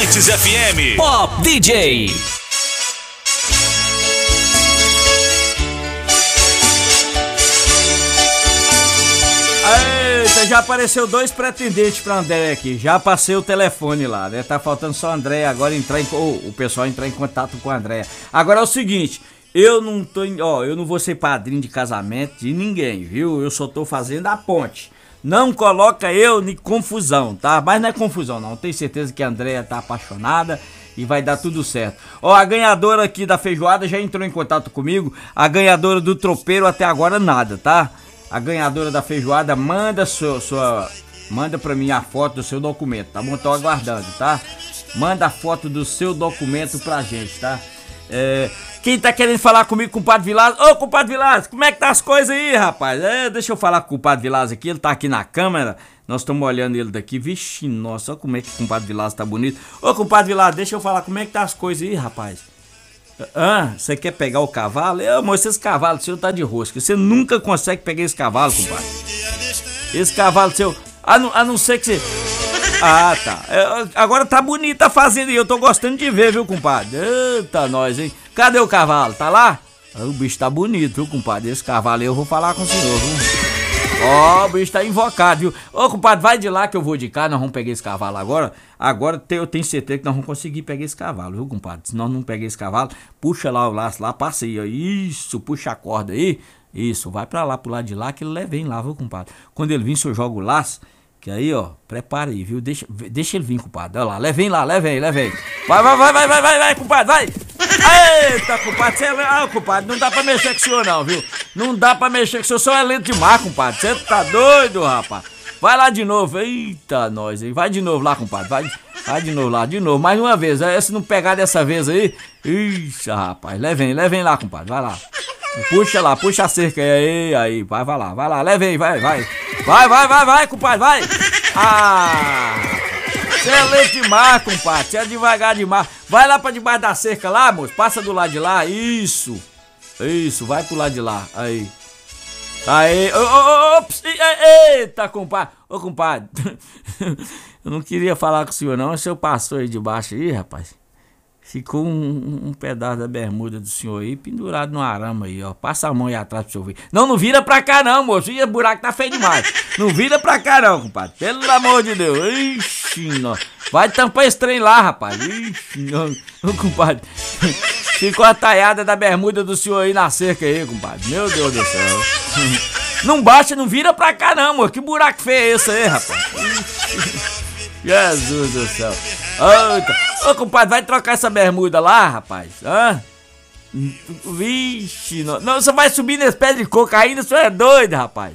Hits FM. Pop DJ. Eita, já apareceu 2 pretendentes pra André aqui. Já passei o telefone lá, né? Tá faltando só a André agora o pessoal entrar em contato com a André. Agora é o seguinte, eu não vou ser padrinho de casamento de ninguém, viu? Eu só tô fazendo a ponte. Não coloca eu em confusão, tá? Mas não é confusão não, tenho certeza que a Andréia tá apaixonada e vai dar tudo certo. A ganhadora aqui da feijoada já entrou em contato comigo. A ganhadora do tropeiro até agora nada, tá? A ganhadora da feijoada manda manda pra mim a foto do seu documento, tá bom? Tô aguardando, tá? Manda a foto do seu documento pra gente, tá? Quem tá querendo falar comigo, compadre Vilas? Ô, compadre Vilas, como é que tá as coisas aí, rapaz? Deixa eu falar com o compadre Vilas aqui, ele tá aqui na câmera. Nós estamos olhando ele daqui. Vixe, nossa, olha como é que o compadre Vilas tá bonito. Ô, compadre Vilas, deixa eu falar como é que tá as coisas aí, rapaz. Você quer pegar o cavalo? Moço, esse cavalo seu tá de rosca. Você nunca consegue pegar esse cavalo, compadre. Esse cavalo seu, a não ser que você... tá. Agora tá bonita a fazenda e eu tô gostando de ver, viu, compadre? Eita, nós, hein? Cadê o cavalo? Tá lá? O bicho tá bonito, viu, compadre? Esse cavalo aí eu vou falar com o senhor, viu? O bicho tá invocado, viu? Ô, compadre, vai de lá que eu vou de cá, nós vamos pegar esse cavalo agora. Agora eu tenho certeza que nós vamos conseguir pegar esse cavalo, viu, compadre? Se nós não pegar esse cavalo, puxa lá o laço lá, passa aí, ó. Isso, puxa a corda aí. Isso, vai pra lá, pro lado de lá, que ele leva em lá, viu, compadre? Quando ele vir, o senhor joga o laço. Que aí, ó, prepara aí, viu? Deixa ele vir, compadre. Olha lá, leva aí. Vai, compadre, vai! Eita, compadre, compadre, não dá pra mexer com o senhor, não, viu? Não dá pra mexer com o senhor, só é lento demais, compadre. Você tá doido, rapaz? Vai lá de novo, eita, nós, hein? Vai de novo lá, compadre, vai de novo lá, mais uma vez. Se não pegar dessa vez aí, ixi, rapaz, levem lá, compadre, vai lá. Puxa lá, puxa a cerca aí, vai lá, levem, vai, compadre, vai! Você é lento demais, compadre, você é devagar demais. Vai lá pra debaixo da cerca lá, moço, passa do lado de lá, isso, vai pro lado de lá, aí, eita, compadre, ô, compadre, eu não queria falar com o senhor não, o senhor passou aí de baixo aí, rapaz. Ficou um pedaço da bermuda do senhor aí pendurado no arame aí, ó. Passa a mão aí atrás pro senhor ver. Não vira pra cá não, moço. Ih, o buraco tá feio demais. Não vira pra cá não, compadre. Pelo amor de Deus. Ixi, não. Vai tampar esse trem lá, rapaz. Ixi, não, compadre. Ficou a taiada da bermuda do senhor aí na cerca aí, compadre. Meu Deus do céu. Não baixa, não vira pra cá não, moço. Que buraco feio é esse aí, rapaz? Ixi. Jesus do céu. Ô, compadre, vai trocar essa bermuda lá, rapaz. Vixe, não, você vai subir nesse pé de coco ainda, você é doido, rapaz.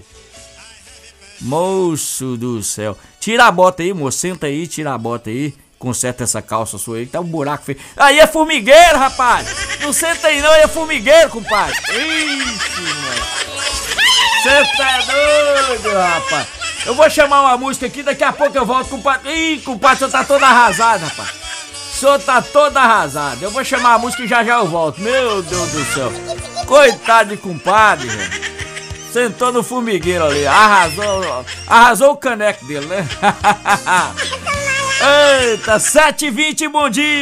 Moço do céu. Tira a bota aí, moço, senta aí, tira a bota aí. Conserta essa calça sua aí, que tá um buraco feio. Aí é formigueiro, rapaz. Não senta aí não, aí é formigueiro, compadre. Ixi, mano. Você tá doido, rapaz. Eu vou chamar uma música aqui, daqui a pouco eu volto, compadre. Ih, compadre, o senhor tá todo arrasado, rapaz. O senhor tá todo arrasado. Eu vou chamar a música e já eu volto. Meu Deus do céu. Coitado de compadre, velho. Sentou no formigueiro ali. Arrasou o caneco dele, né? Eita, 7h20, bom dia.